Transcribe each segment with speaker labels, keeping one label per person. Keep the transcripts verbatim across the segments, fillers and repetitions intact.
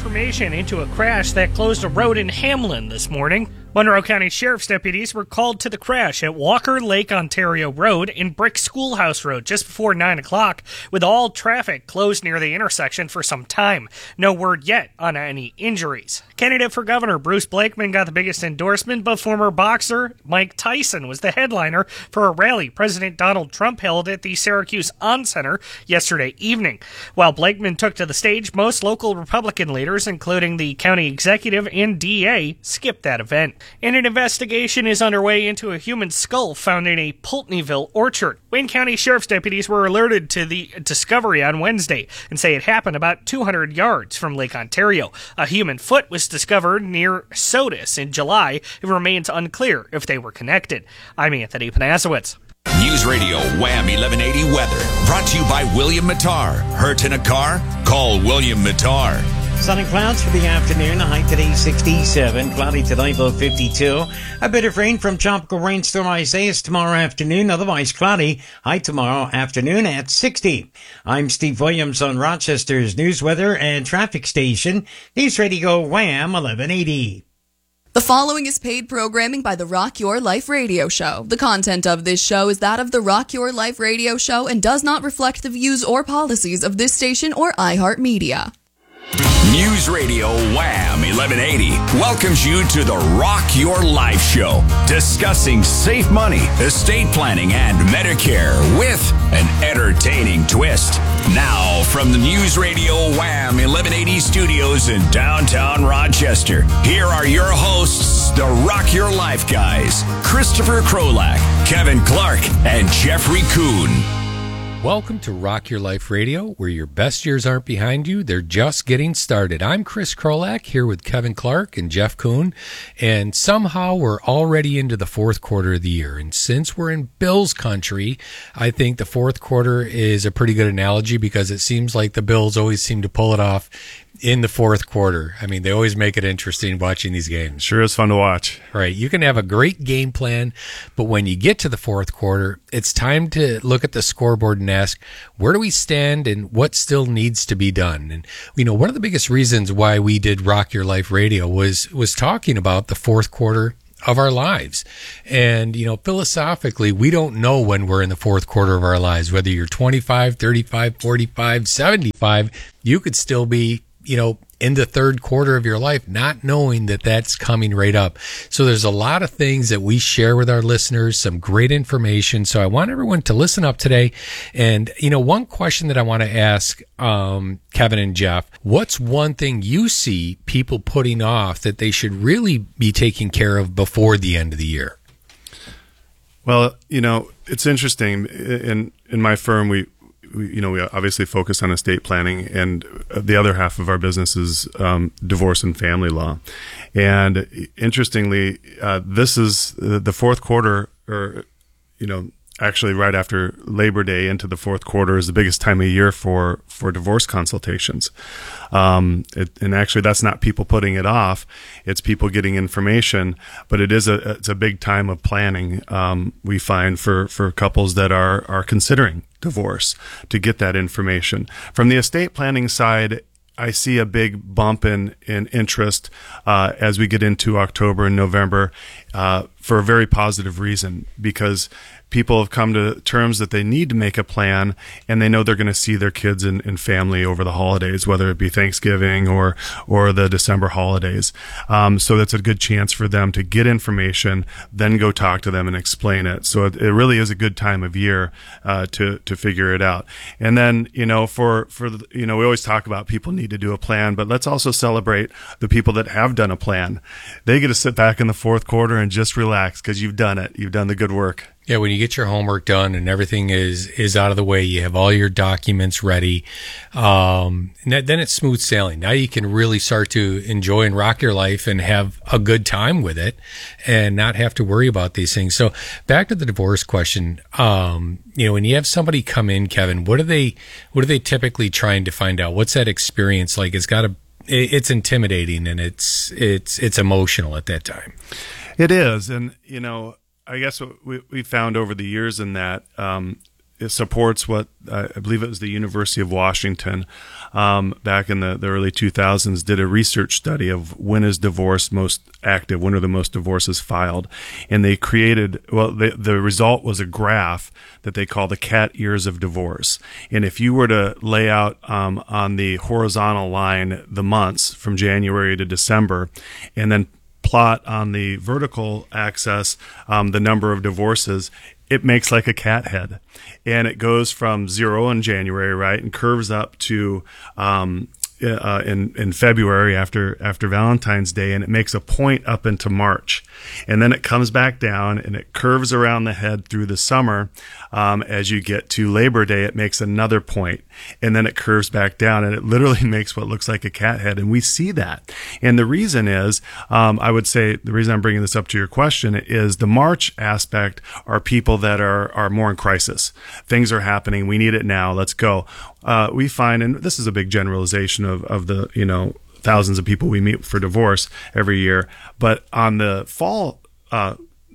Speaker 1: information into a crash that closed a road in Hamlin this morning. Monroe County Sheriff's deputies were called to the crash at Walker Lake Ontario Road and Brick Schoolhouse Road just before nine o'clock, with all traffic closed near the intersection for some time. No word yet on any injuries. Candidate for governor Bruce Blakeman got the biggest endorsement, but former boxer Mike Tyson was the headliner for a rally President Donald Trump held at the Syracuse On Center yesterday evening. While Blakeman took to the stage, most local Republican leaders, including the county executive and D A, skipped that event. And an investigation is underway into a human skull found in a Pulteneyville orchard. Wayne County Sheriff's deputies were alerted to the discovery on Wednesday and say it happened about two hundred yards from Lake Ontario. A human foot was discovered near Sodus in July. It remains unclear if they were connected. I'm Anthony Panasowitz.
Speaker 2: News Radio Wham eleven eighty weather, brought to you by William Mattar. Hurt in a car? Call William Mattar.
Speaker 3: Sun and clouds for the afternoon. High today sixty-seven. Cloudy tonight, low fifty-two. A bit of rain from tropical rainstorm Isaias tomorrow afternoon. Otherwise cloudy. High tomorrow afternoon at sixty. I'm Steve Williams on Rochester's news, weather, and traffic station. News Radio Wham eleven eighty.
Speaker 4: The following is paid programming by the Rock Your Life radio show. The content of this show is that of the Rock Your Life radio show and does not reflect the views or policies of this station or iHeartMedia.
Speaker 2: News Radio Wham eleven eighty welcomes you to the Rock Your Life show, discussing safe money, estate planning, and Medicare with an entertaining twist. Now, from the News Radio Wham eleven eighty studios in downtown Rochester, here are your hosts, the Rock Your Life guys, Christopher Krolak, Kevin Clark, and Jeffrey Kuhn.
Speaker 5: Welcome to Rock Your Life Radio, where your best years aren't behind you, they're just getting started. I'm Chris Krolak, here with Kevin Clark and Jeff Kuhn, and somehow we're already into the fourth quarter of the year. And since we're in Bills country, I think the fourth quarter is a pretty good analogy because it seems like the Bills always seem to pull it off in the fourth quarter. I mean, they always make it interesting watching these games.
Speaker 6: Sure is fun to watch.
Speaker 5: Right. You can have a great game plan, but when you get to the fourth quarter, it's time to look at the scoreboard and ask, where do we stand and what still needs to be done? And, you know, one of the biggest reasons why we did Rock Your Life Radio was, was talking about the fourth quarter of our lives. And, you know, philosophically, we don't know when we're in the fourth quarter of our lives, whether you're twenty-five, thirty-five, forty-five, seventy-five, you could still be, you know, in the third quarter of your life, not knowing that that's coming right up. So there's a lot of things that we share with our listeners, some great information. So I want everyone to listen up today. And, you know, one question that I want to ask, um, Kevin and Jeff, what's one thing you see people putting off that they should really be taking care of before the end of the year?
Speaker 6: Well, you know, it's interesting. In, in my firm, we, We, you know, we obviously focus on estate planning, and the other half of our business is um, divorce and family law. And interestingly, uh, this is the fourth quarter, or, you know, actually right after Labor Day into the fourth quarter is the biggest time of year for, for divorce consultations. Um, it, and actually that's not people putting it off. It's people getting information, but it is a, it's a big time of planning. Um, we find for, for couples that are, are considering divorce to get that information. From the estate planning side, I see a big bump in, in interest uh, as we get into October and November uh, for a very positive reason, because people have come to terms that they need to make a plan, and they know they're going to see their kids and, and family over the holidays, whether it be Thanksgiving or or the December holidays. Um, so that's a good chance for them to get information, then go talk to them and explain it. So it, it really is a good time of year uh, to to figure it out. And then, you know, for for the, you know, we always talk about people need to do a plan, but let's also celebrate the people that have done a plan. They get to sit back in the fourth quarter and just relax because you've done it. You've done the good work.
Speaker 5: Yeah, when you get your homework done and everything is, is out of the way, you have all your documents ready, um, and then it's smooth sailing. Now you can really start to enjoy and rock your life and have a good time with it and not have to worry about these things. So back to the divorce question, um, you know, when you have somebody come in, Kevin, what are they, what are they typically trying to find out? What's that experience like? It's got to, it's intimidating and it's, it's, it's emotional at that time.
Speaker 6: It is. And, you know, I guess what we, we found over the years in that, um, it supports what uh, I believe it was the University of Washington um, back in the, the early two thousands did a research study of when is divorce most active, when are the most divorces filed. And they created, well, the, the result was a graph that they call the cat ears of divorce. And if you were to lay out um, on the horizontal line the months from January to December, and then plot on the vertical axis um, the number of divorces, it makes like a cat head, and it goes from zero in January, right, and curves up to um, uh, in in February after after Valentine's Day, and it makes a point up into March, and then it comes back down and it curves around the head through the summer. Um, as you get to Labor Day, it makes another point, and then it curves back down, and it literally makes what looks like a cat head, and we see that. And the reason is, um, I would say, the reason I'm bringing this up to your question is the March aspect are people that are are more in crisis. Things are happening. We need it now. Let's go. Uh, we find, and this is a big generalization of of the you know thousands of people we meet for divorce every year, but on the fall Uh,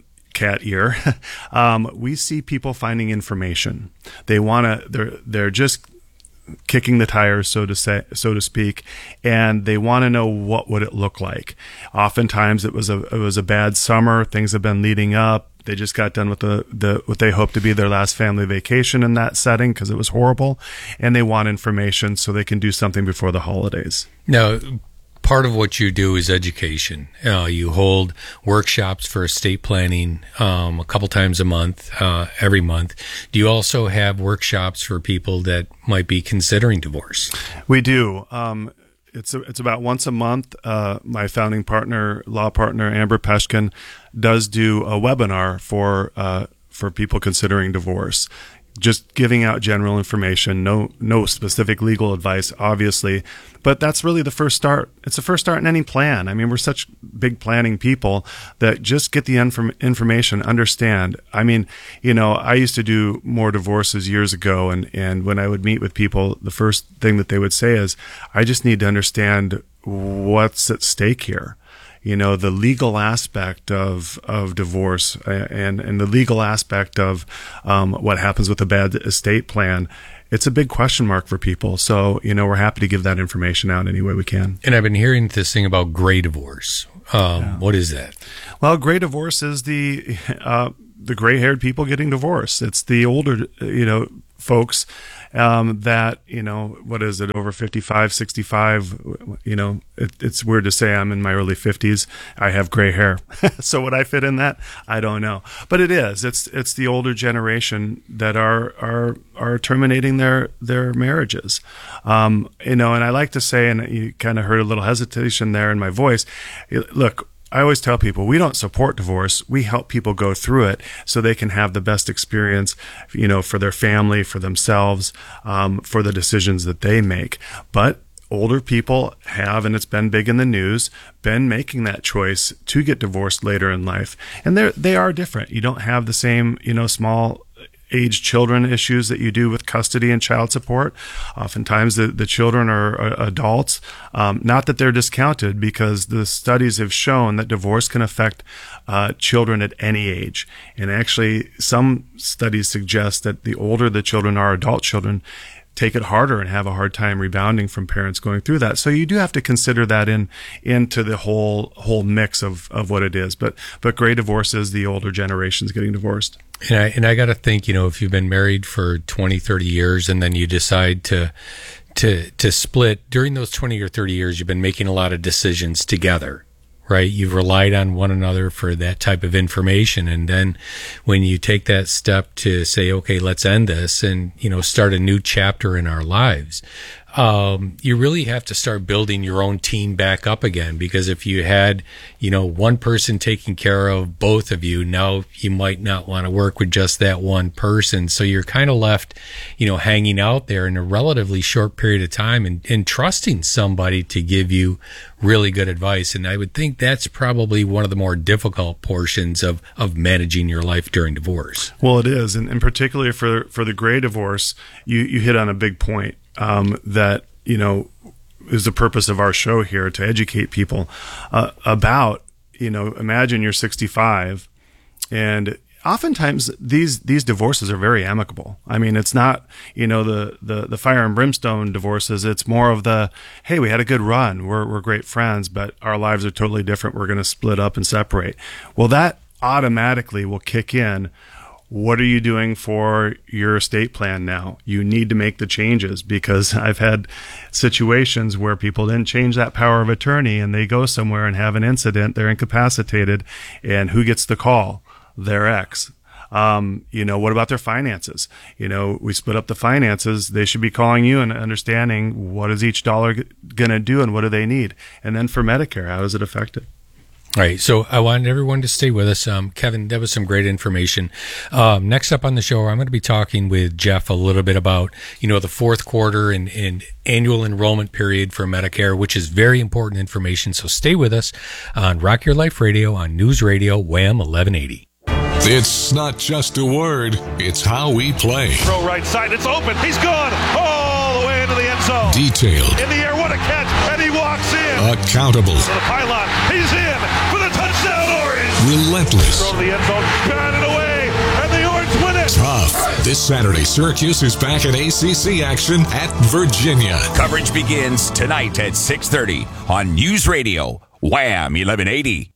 Speaker 6: cat ear, um, we see people finding information. They want to, they're, they're just kicking the tires, so to say, so to speak, and they want to know what would it look like. Oftentimes it was a, it was a bad summer. Things have been leading up. They just got done with the, the, what they hope to be their last family vacation in that setting because it was horrible, and they want information so they can do something before the holidays.
Speaker 5: Now, part of what you do is education. Uh, you hold workshops for estate planning um, a couple times a month, uh, every month. Do you also have workshops for people that might be considering divorce?
Speaker 6: We do. Um, it's a, it's about once a month. Uh, my founding partner, law partner, Amber Peshkin, does do a webinar for uh, for people considering divorce. Just giving out general information, no no specific legal advice, obviously, but that's really the first start. It's the first start in any plan. I mean, we're such big planning people that just get the inform- information, understand. I mean, you know, I used to do more divorces years ago, and, and when I would meet with people, the first thing that they would say is, I just need to understand what's at stake here. You know, the legal aspect of, of divorce and, and the legal aspect of um, what happens with a bad estate plan, it's a big question mark for people. So, you know, we're happy to give that information out any way we can.
Speaker 5: And I've been hearing this thing about gray divorce. Um, yeah. What is that?
Speaker 6: Well, gray divorce is the uh, the gray-haired people getting divorced. It's the older, you know, folks um, that, you know, what is it, over fifty-five, sixty-five, you know, it, it's weird to say I'm in my early fifties. I have gray hair. So would I fit in that? I don't know. But it is. It's it's the older generation that are are are terminating their, their marriages. Um, you know, and I like to say, and you kind of heard a little hesitation there in my voice, look, I always tell people we don't support divorce. We help people go through it so they can have the best experience, you know, for their family, for themselves, um, for the decisions that they make. But older people have, and it's been big in the news, been making that choice to get divorced later in life. And they're, they are different. You don't have the same, you know, small age children issues that you do with custody and child support. Oftentimes the, the children are, are adults. Um, not that they're discounted, because the studies have shown that divorce can affect uh, children at any age. And actually some studies suggest that the older the children are, adult children, take it harder and have a hard time rebounding from parents going through that. So you do have to consider that in into the whole whole mix of, of what it is. But but gray divorce is the older generations getting divorced.
Speaker 5: And I, and I got to think, you know, if you've been married for twenty, thirty years and then you decide to, to, to split, during those twenty or thirty years, you've been making a lot of decisions together, right? You've relied on one another for that type of information. And then when you take that step to say, okay, let's end this and, you know, start a new chapter in our lives, um, you really have to start building your own team back up again. Because if you had, you know, one person taking care of both of you, now you might not want to work with just that one person. So you're kind of left, you know, hanging out there in a relatively short period of time and, and trusting somebody to give you really good advice. And I would think that's probably one of the more difficult portions of, of managing your life during divorce.
Speaker 6: Well, it is. And, and particularly for, for the gray divorce, you, you hit on a big point. Um, that, you know, is the purpose of our show here, to educate people uh, about, you know, imagine you're sixty-five and oftentimes these these divorces are very amicable. I mean, it's not, you know, the, the, the fire and brimstone divorces. It's more of the, hey, we had a good run. We're we're great friends, but our lives are totally different. We're going to split up and separate. Well, that automatically will kick in. What are you doing for your estate plan now? You need to make the changes, because I've had situations where people didn't change that power of attorney and they go somewhere and have an incident. They're incapacitated, and who gets the call? Their ex. Um, you know, what about their finances? You know, we split up the finances. They should be calling you and understanding what is each dollar g- going to do and what do they need? And then for Medicare, how does it affect it?
Speaker 5: All right, so I want everyone to stay with us. Um, Kevin, that was some great information. Um, next up on the show, I'm going to be talking with Jeff a little bit about, you know, the fourth quarter and, and annual enrollment period for Medicare, which is very important information. So stay with us on Rock Your Life Radio on News Radio Wham eleven eighty.
Speaker 7: It's not just a word, it's how we play.
Speaker 8: Throw right side, it's open, he's gone all the way into the end zone.
Speaker 7: Detailed.
Speaker 8: In the air, what a catch, and he walks in.
Speaker 7: Accountable.
Speaker 8: To the pylon, he's in for the touchdown, Orange.
Speaker 7: Relentless.
Speaker 8: Throw to the end zone, got it away, and the Orange win it.
Speaker 7: Tough. This Saturday, Syracuse is back at A C C action at Virginia.
Speaker 2: Coverage begins tonight at six thirty on News Radio Wham eleven eighty.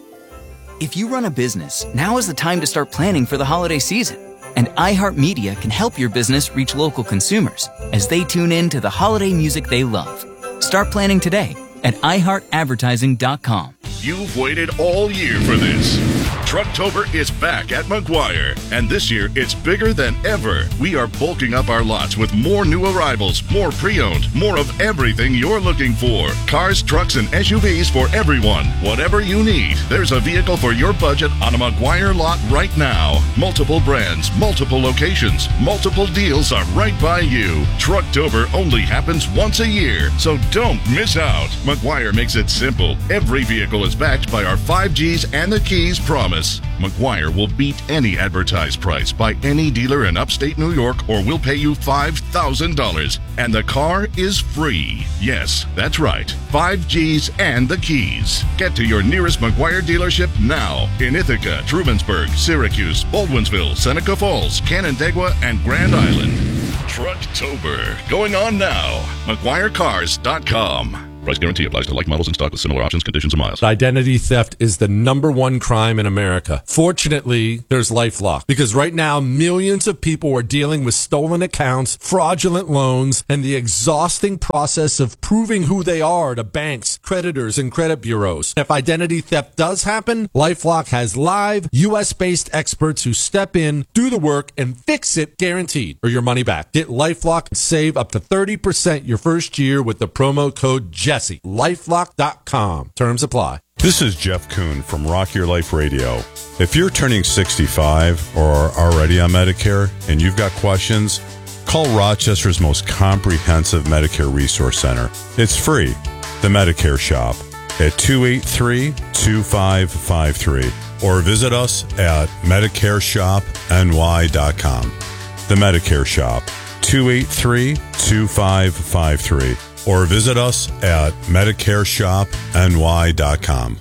Speaker 9: If you run a business, now is the time to start planning for the holiday season. And iHeartMedia can help your business reach local consumers as they tune in to the holiday music they love. Start planning today at i heart advertising dot com.
Speaker 10: You've waited all year for this. Trucktober is back at McGuire, and this year it's bigger than ever. We are bulking up our lots with more new arrivals, more pre-owned, more of everything you're looking for. Cars, trucks, and S U Vs for everyone. Whatever you need, there's a vehicle for your budget on a McGuire lot right now. Multiple brands, multiple locations, multiple deals are right by you. Trucktober only happens once a year, so don't miss out. McGuire makes it simple. Every vehicle is backed by our five G's and the Keys promise. McGuire will beat any advertised price by any dealer in upstate New York, or we'll pay you five thousand dollars. And the car is free. Yes, that's right. five G's and the Keys. Get to your nearest McGuire dealership now in Ithaca, Trumansburg, Syracuse, Baldwinsville, Seneca Falls, Canandaigua, and Grand Island. Trucktober. Going on now. McGuire Cars dot com. Price guarantee applies to like models in stock with similar options, conditions, and miles.
Speaker 11: Identity theft is the number one crime in America. Fortunately, there's LifeLock, because right now millions of people are dealing with stolen accounts, fraudulent loans, and the exhausting process of proving who they are to banks, creditors, and credit bureaus. If identity theft does happen, LifeLock has live U S based experts who step in, do the work, and fix it, guaranteed, or your money back. Get LifeLock and save up to thirty percent your first year with the promo code Jesse. LifeLock dot com. Terms apply.
Speaker 12: This is Jeff Kuhn from Rock Your Life Radio. If you're turning sixty-five or are already on Medicare and you've got questions, call Rochester's most comprehensive Medicare Resource Center. It's free. The Medicare Shop at two eight three, two five five three, or visit us at medicare shop n y dot com. The Medicare Shop, two eight three, two five five three. Or visit us at medicare shop n y dot com.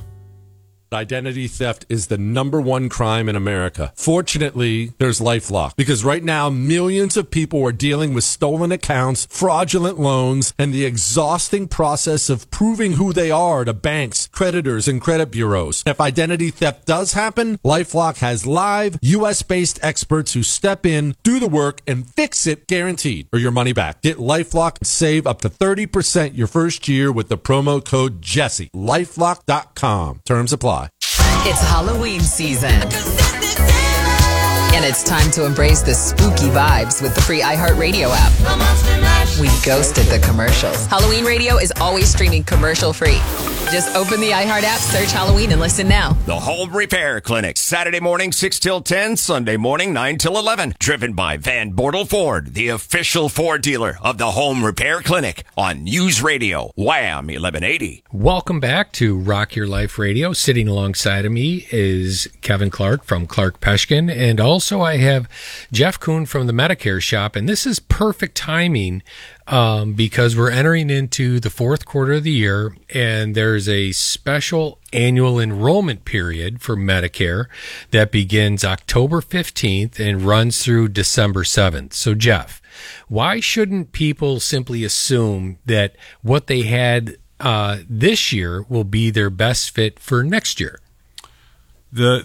Speaker 11: Identity theft is the number one crime in America. Fortunately, there's LifeLock, because right now millions of people are dealing with stolen accounts, fraudulent loans, and the exhausting process of proving who they are to banks, creditors, and credit bureaus. If identity theft does happen, LifeLock has live U S based experts who step in, do the work, and fix it, guaranteed, or your money back. Get LifeLock and save up to thirty percent your first year with the promo code Jesse. LifeLock dot com. Terms apply.
Speaker 13: It's Halloween season. And it's time to embrace the spooky vibes with the free iHeartRadio app. We ghosted the commercials. Halloween Radio is always streaming commercial free. Just open the iHeart app, search Halloween, and listen now.
Speaker 2: The Home Repair Clinic, Saturday morning six till ten, Sunday morning nine till eleven. Driven by Van Bortle Ford, the official Ford dealer of the Home Repair Clinic on News Radio Wham eleven eighty.
Speaker 5: Welcome back to Rock Your Life Radio. Sitting alongside of me is Kevin Clark from Clark Peshkin, and also also I have Jeff Kuhn from the Medicare Shop, and this is perfect timing um, because we're entering into the fourth quarter of the year, and there's a special annual enrollment period for Medicare that begins October fifteenth and runs through December seventh. So, Jeff, why shouldn't people simply assume that what they had uh, this year will be their best fit for next year?
Speaker 12: The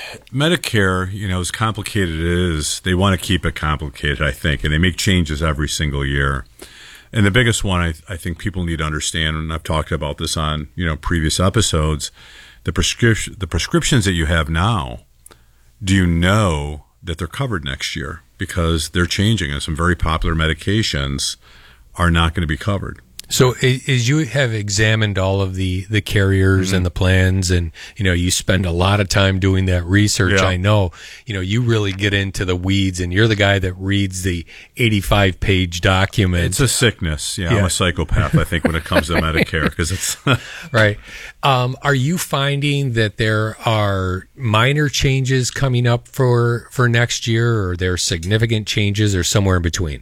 Speaker 12: Medicare, you know, as complicated it is, they want to keep it complicated, I think, and they make changes every single year. And the biggest one I, I think people need to understand, and I've talked about this on, you know, previous episodes, the prescription, the prescriptions that you have now, do you know that they're covered next year? Because they're changing, and some very popular medications are not going to be covered.
Speaker 5: So as you have examined all of the, the carriers mm-hmm. and the plans, and, you know, you spend a lot of time doing that research,
Speaker 12: yeah.
Speaker 5: I know, you know, you really get into the weeds, and you're the guy that reads the eighty-five page document.
Speaker 12: It's a sickness. Yeah, yeah. I'm a psychopath, I think, when it comes to Medicare, because it's
Speaker 5: right. Um, are you finding that there are minor changes coming up for, for next year, or are there significant changes, or somewhere in between?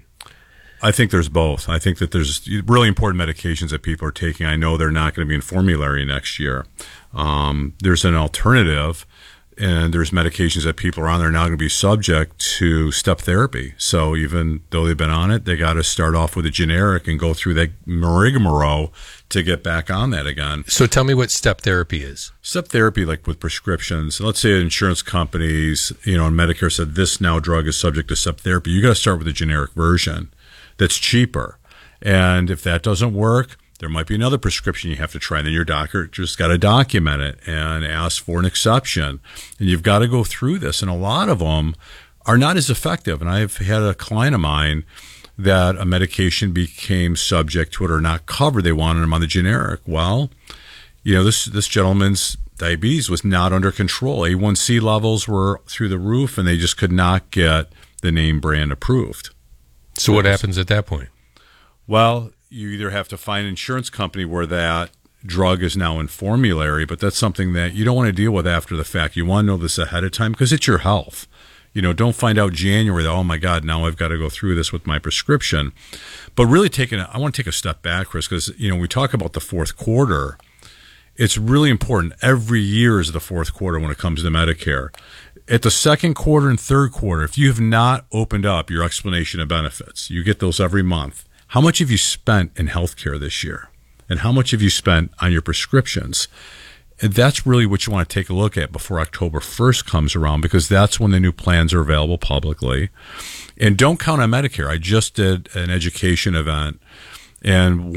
Speaker 12: I think there's both. I think that there's really important medications that people are taking. I know they're not going to be in formulary next year. Um, there's an alternative, and there's medications that people are on that are now going to be subject to step therapy. So even though they've been on it, they got to start off with a generic and go through that rigmarole to get back on that again.
Speaker 5: So tell me what step therapy is.
Speaker 12: Step therapy, like with prescriptions, let's say insurance companies, you know, and Medicare said this now drug is subject to step therapy. You got to start with a generic version that's cheaper. And if that doesn't work, there might be another prescription you have to try. And then your doctor just got to document it and ask for an exception. And you've got to go through this. And a lot of them are not as effective. And I've had a client of mine that a medication became subject to it or not covered. They wanted them on the generic. Well, you know, this, this gentleman's diabetes was not under control. A one C levels were through the roof, and they just could not get the name brand approved.
Speaker 5: So what happens at that point?
Speaker 12: Well, you either have to find an insurance company where that drug is now in formulary, but that's something that you don't want to deal with after the fact. You want to know this ahead of time because it's your health. You know, don't find out January that, oh my God, now I've got to go through this with my prescription. But really taking, a, I want to take a step back, Chris, because, you know, we talk about the fourth quarter. It's really important. Every year is the fourth quarter when it comes to Medicare. At the second quarter and third quarter, if you have not opened up your explanation of benefits, you get those every month. How much have you spent in healthcare this year? And how much have you spent on your prescriptions? And that's really what you want to take a look at before October first comes around, because that's when the new plans are available publicly. And don't count on Medicare. I just did an education event, and